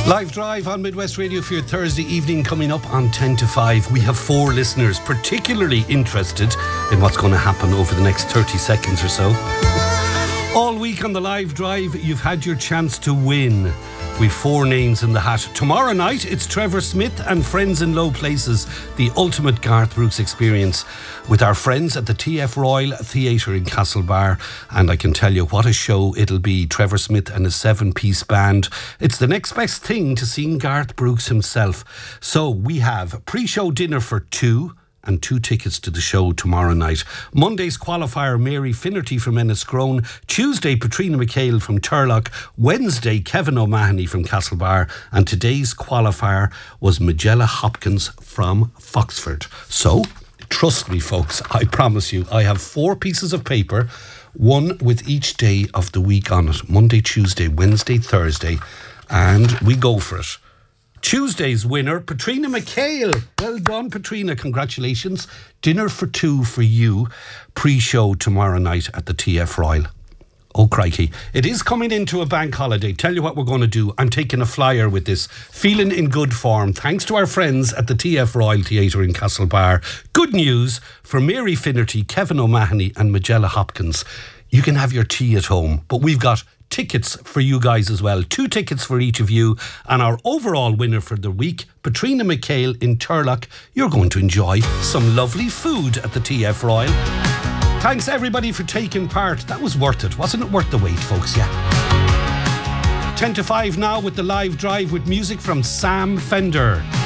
Live Drive on Midwest Radio for your Thursday evening coming up on 10 to 5. We have 4 listeners particularly interested in what's going to happen over the next 30 seconds or so. All week on the Live Drive, you've had your chance to win. We've 4 names in the hat. Tomorrow night, it's Trevor Smith and Friends in Low Places, the ultimate Garth Brooks experience with our friends at the TF Royal Theatre in Castlebar. And I can tell you what a show it'll be. Trevor Smith and his 7-piece band. It's the next best thing to seeing Garth Brooks himself. So we have pre-show dinner for 2 and 2 tickets to the show tomorrow night. Monday's qualifier, Mary Finnerty from Enniscrone. Tuesday, Patrina McHale from Turlock. Wednesday, Kevin O'Mahony from Castlebar. And today's qualifier was Magella Hopkins from Foxford. So, trust me folks, I promise you, I have 4 pieces of paper, one with each day of the week on it. Monday, Tuesday, Wednesday, Thursday. And we go for it. Tuesday's winner, Patrina McHale. Well done, Patrina. Congratulations. Dinner for 2 for you. Pre-show tomorrow night at the TF Royal. Oh, crikey. It is coming into a bank holiday. Tell you what we're going to do. I'm taking a flyer with this. Feeling in good form. Thanks to our friends at the TF Royal Theatre in Castlebar. Good news for Mary Finnerty, Kevin O'Mahony and Magella Hopkins. You can have your tea at home, but we've got tickets for you guys as well. 2 tickets for each of you. And our overall winner for the week, Patrina McHale in Turlock. You're going to enjoy some lovely food at the TF Royal. Thanks everybody for taking part. That was worth it. Wasn't it worth the wait, folks? Yeah. 10 to 5 now with the Live Drive with music from Sam Fender.